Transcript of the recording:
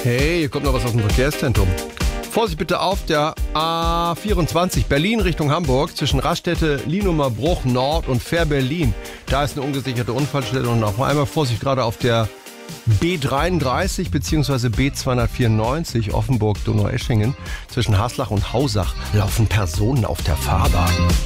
Hey, hier kommt noch was aus dem Verkehrszentrum. Vorsicht bitte auf der A24 Berlin Richtung Hamburg zwischen Raststätte, Lienumer Bruch Nord und Fair Berlin. Da ist eine ungesicherte Unfallstelle und noch einmal Vorsicht gerade auf der B33 bzw. B294 Offenburg-Donaueschingen zwischen Haslach und Hausach laufen Personen auf der Fahrbahn.